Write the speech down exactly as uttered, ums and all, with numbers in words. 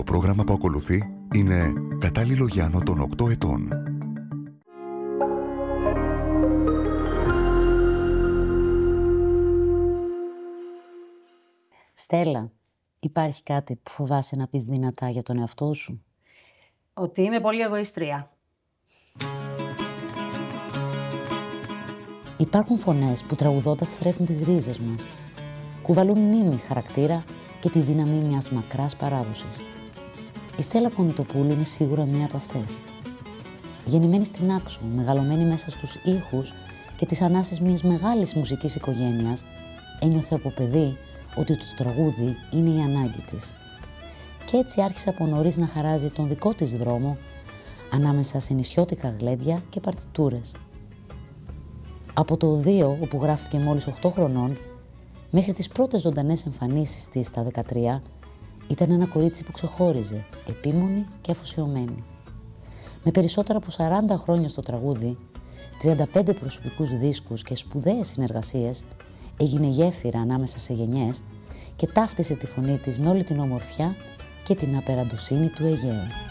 πρόγραμμα που ακολουθεί είναι κατάλληλο για άνω των οκτώ ετών. Στέλλα, υπάρχει κάτι που φοβάσαι να πεις δυνατά για τον εαυτό σου? Ότι είμαι πολύ εγωίστρια. Υπάρχουν φωνές που τραγουδώντας θρέφουν τις ρίζες μας. Κουβαλούν μνήμη, χαρακτήρα και τη δύναμη μιας μακράς παράδοσης. Η Στέλλα Κονιτοπούλου είναι σίγουρα μία από αυτές. Γεννημένη στην Άξο, μεγαλωμένη μέσα στους ήχους και τις ανάσες μιας μεγάλης μουσικής οικογένειας, ένιωθε από παιδί ότι το τραγούδι είναι η ανάγκη της. Και έτσι άρχισε από νωρίς να χαράζει τον δικό της δρόμο ανάμεσα σε νησιώτικα γλέντια και παρτιτούρες. Από το οδείο, όπου γράφτηκε μόλις οκτώ χρονών, μέχρι τις πρώτες ζωντανές εμφανίσεις της στα δεκατρία, ήταν ένα κορίτσι που ξεχώριζε, επίμονη και αφοσιωμένη. Με περισσότερα από σαράντα χρόνια στο τραγούδι, τριάντα πέντε προσωπικούς δίσκους και σπουδαίες συνεργασίες, έγινε γέφυρα ανάμεσα σε γενιές και ταύτισε τη φωνή της με όλη την ομορφιά και την απεραντοσύνη του Αιγαίου.